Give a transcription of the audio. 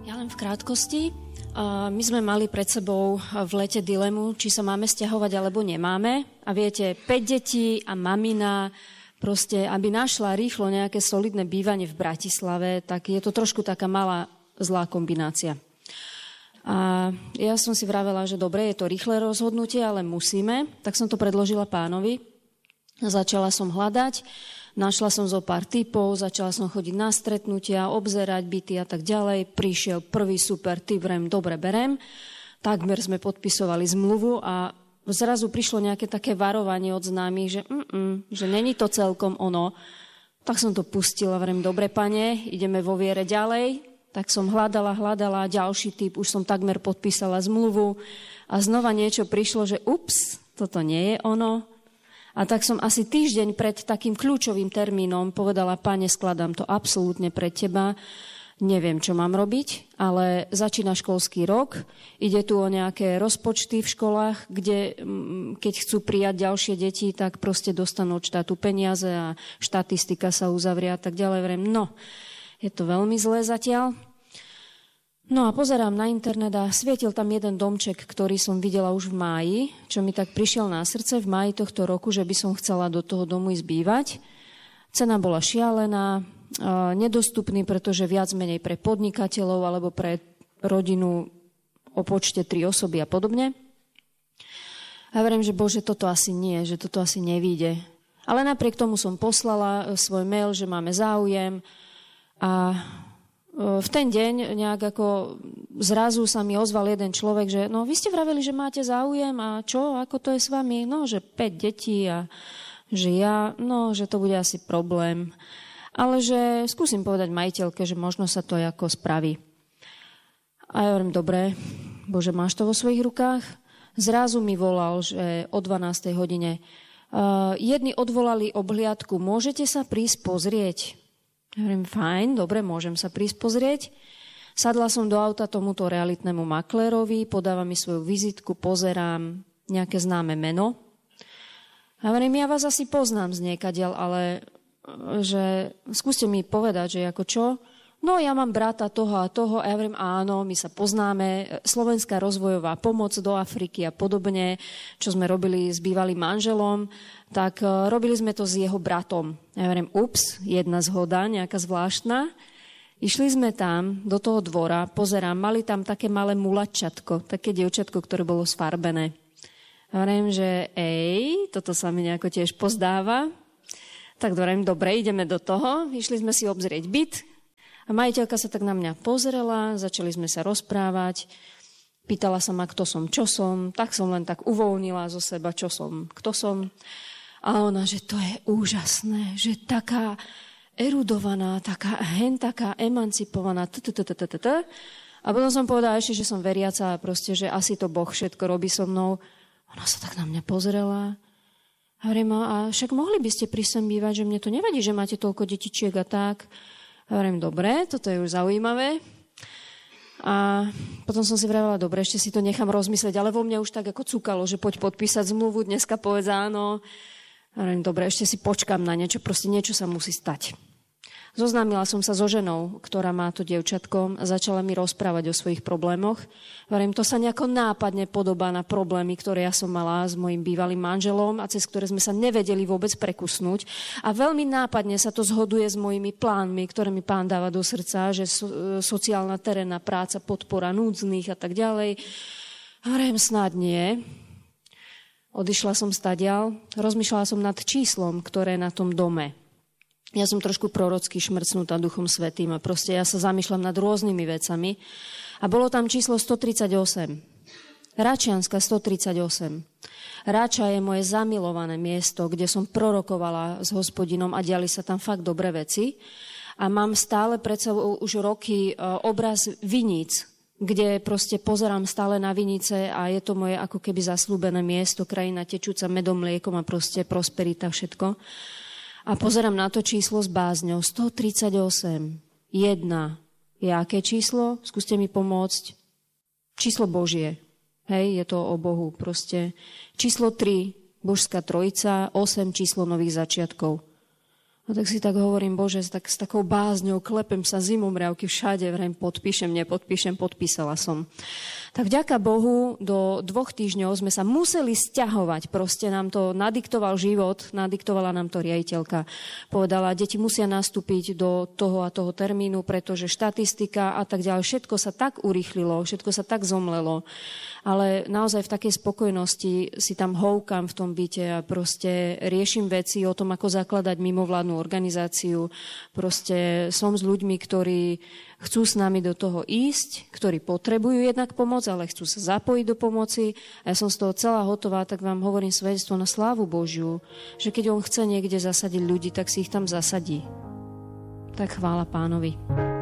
Ja len v krátkosti. My sme mali pred sebou v lete dilemu, či sa máme sťahovať alebo nemáme. A viete, 5 detí a mamina, proste, aby našla rýchlo nejaké solidné bývanie v Bratislave, tak je to trošku taká malá zlá kombinácia. A ja som si vravela, že dobre, je to rýchle rozhodnutie, ale musíme. Tak som to predložila pánovi. Začala som hľadať. Našla som zo pár typov, začala som chodiť na stretnutia, obzerať byty a tak ďalej. Prišiel prvý super typ, dobre berem. Takmer sme podpisovali zmluvu a zrazu prišlo nejaké také varovanie od známych, že není to celkom ono. Tak som to pustila, dobre pane, ideme vo viere ďalej. Tak som hľadala ďalší typ, už som takmer podpísala zmluvu a znova niečo prišlo, že ups, toto nie je ono. A tak som asi týždeň pred takým kľúčovým termínom povedala, pane, skladám to absolútne pred teba, neviem, čo mám robiť, ale začína školský rok, ide tu o nejaké rozpočty v školách, kde keď chcú prijať ďalšie deti, tak proste dostanú od štátu peniaze a štatistika sa uzavrie a tak ďalej. Je to veľmi zlé zatiaľ. No a pozerám na internet a svietil tam jeden domček, ktorý som videla už v máji, čo mi tak prišiel na srdce v máji tohto roku, že by som chcela do toho domu ísť bývať. Cena bola šialená, nedostupný, pretože viac menej pre podnikateľov alebo pre rodinu o počte 3 osoby a podobne. A verím, že Bože, toto asi nie, že toto asi nevíde. Ale napriek tomu som poslala svoj mail, že máme záujem a v ten deň nejak ako zrazu sa mi ozval jeden človek, že no vy ste vraveli, že máte záujem a čo, ako to je s vami? No, že 5 detí a že že to bude asi problém. Ale že skúsim povedať majiteľke, že možno sa to ako spraví. A ja hovorím, dobre, Bože, máš to vo svojich rukách? Zrazu mi volal, že o 12. hodine jedni odvolali obhliadku, môžete sa prísť pozrieť? Ja hovorím, fajn, dobre, môžem sa prísť pozrieť. Sadla som do auta tomuto realitnému maklérovi, podáva mi svoju vizitku, pozerám nejaké známe meno. Ja hovorím, ja vás asi poznám z niekadiaľ, ale že skúste mi povedať, že ako čo? No, ja mám brata toho a toho. A ja hovorím, áno, my sa poznáme. Slovenská rozvojová pomoc do Afriky a podobne, čo sme robili s bývalým manželom, tak robili sme to s jeho bratom. Ja hovorím, ups, jedna zhoda, nejaká zvláštna. Išli sme tam, do toho dvora, pozerám, mali tam také malé mulačatko, také dievčatko, ktoré bolo sfarbené. Ja hovorím, že toto sa mi nejako tiež pozdáva. Tak dobre, ideme do toho. Išli sme si obzrieť byt. A majiteľka sa tak na mňa pozrela, začali sme sa rozprávať, pýtala sa ma, kto som, čo som, tak som len tak uvoľnila zo seba, čo som, kto som. A ona, že to je úžasné, že taká erudovaná, taká emancipovaná, A potom som povedala ešte, že som veriaca a proste, že asi to Boh všetko robí so mnou. Ona sa tak na mňa pozrela. A hovorím, a však mohli by ste prísť sem bývať, že mne to nevadí, že máte toľko detičiek a tak. A hovorím, dobre, toto je už zaujímavé. A potom som si vravela, dobre, ešte si to nechám rozmyslieť, ale vo mne už tak ako cúkalo, že poď podpísať zmluvu, dneska povedz áno. A hovorím, dobre, ešte si počkam na niečo, proste niečo sa musí stať. Zoznámila som sa so ženou, ktorá má to dievčatko a začala mi rozprávať o svojich problémoch. Hovorím, to sa nejako nápadne podobá na problémy, ktoré ja som mala s mojim bývalým manželom a cez ktoré sme sa nevedeli vôbec prekusnúť. A veľmi nápadne sa to zhoduje s mojimi plánmi, ktoré mi Pán dáva do srdca, že sociálna terénna práca, podpora núdznych a tak ďalej. Hovorím, snad nie. Odišla som stadiaľ, rozmýšľala som nad číslom, ktoré je na tom dome. Ja som trošku prorocky šmrcnutá Duchom Svätým a proste ja sa zamýšľam nad rôznymi vecami. A bolo tam číslo 138. Račianska 138. Rača je moje zamilované miesto, kde som prorokovala s Hospodinom a diali sa tam fakt dobré veci. A mám stále pred sebou už roky obraz viníc, kde proste pozerám stále na vinice a je to moje ako keby zasľúbené miesto, krajina tečúca medom, mliekom a proste prosperita, všetko. A pozerám na to číslo s bázňou. 138. 1. Je aké číslo? Skúste mi pomôcť. Číslo Božie. Hej, je to o Bohu proste. Číslo 3. Božská trojica. 8. Číslo nových začiatkov. No tak si tak hovorím, Bože, tak s takou bázňou klepem sa zimomriavky všade, vrem, nepodpíšem, podpísala som. Tak vďaka Bohu do 2 týždňov sme sa museli sťahovať. Proste nám to nadiktoval život, nadiktovala nám to riaditeľka. Povedala, deti musia nastúpiť do toho a toho termínu, pretože štatistika a tak ďalej, všetko sa tak urýchlilo, všetko sa tak zomlelo. Ale naozaj v takej spokojnosti si tam houkam v tom byte a proste riešim veci o tom, ako zakladať mimovládnu organizáciu. Proste som s ľuďmi, ktorí chcú s nami do toho ísť, ktorí potrebujú jednak pomoc, ale chcú sa zapojiť do pomoci. A ja som z toho celá hotová, tak vám hovorím svedectvo na slávu Božiu, že keď on chce niekde zasadiť ľudí, tak si ich tam zasadí. Tak chvála Pánovi.